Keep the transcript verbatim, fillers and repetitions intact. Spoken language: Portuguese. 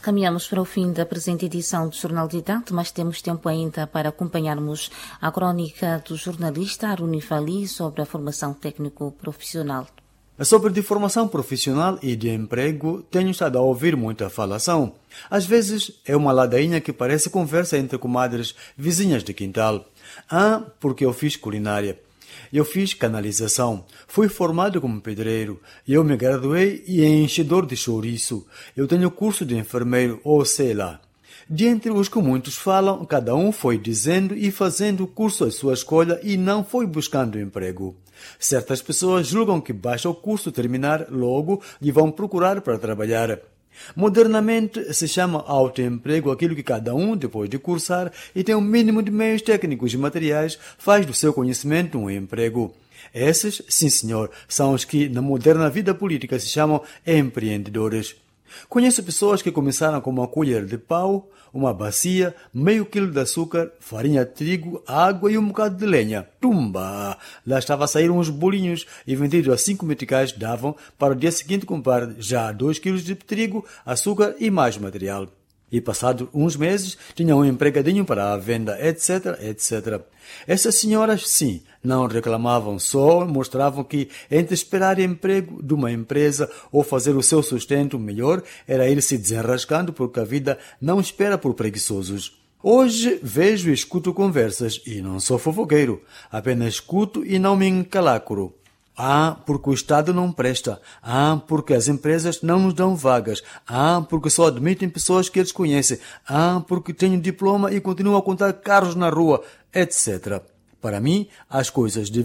Caminhamos para o fim da presente edição do Jornal de Idade, mas temos tempo ainda para acompanharmos a crónica do jornalista Aruni Fali sobre a formação técnico-profissional. Sobre de formação profissional e de emprego, tenho estado a ouvir muita falação. Às vezes é uma ladainha que parece conversa entre comadres vizinhas de quintal. Ah, porque eu fiz culinária. Eu fiz canalização, fui formado como pedreiro, eu me graduei e enchedor de chouriço. Eu tenho curso de enfermeiro, ou sei lá. De entre os que muitos falam, cada um foi dizendo e fazendo o curso à sua escolha e não foi buscando emprego. Certas pessoas julgam que basta o curso terminar logo e vão procurar para trabalhar. Modernamente se chama autoemprego aquilo que cada um, depois de cursar e tem um mínimo de meios técnicos e materiais, faz do seu conhecimento um emprego. Esses, sim senhor, são os que na moderna vida política se chamam empreendedores. Conheço pessoas que começaram com uma colher de pau, uma bacia, meio quilo de açúcar, farinha de trigo, água e um bocado de lenha. Tumba! Lá estava a sair uns bolinhos e vendidos a cinco meticais davam para o dia seguinte comprar já dois quilos de trigo, açúcar e mais material. E passados uns meses tinham um empregadinho para a venda, etc, etcétera. Essas senhoras, sim, não reclamavam, só mostravam que entre esperar emprego de uma empresa ou fazer o seu sustento melhor era ir se desenrascando porque a vida não espera por preguiçosos. Hoje vejo e escuto conversas e não sou fofoqueiro, apenas escuto e não me encalacro. Ah, porque o Estado não presta. Ah, porque as empresas não nos dão vagas. Ah, porque só admitem pessoas que eles conhecem. Ah, porque tenho diploma e continuo a contar carros na rua, etcétera. Para mim, as coisas de